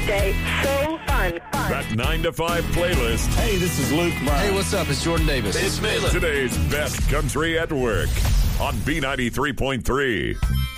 weekday. So fun. That 9 to 5 playlist. Hey, this is Luke Bryan. Hey, what's up? It's Jordan Davis. It's Malin. Today's best country at work on B93.3.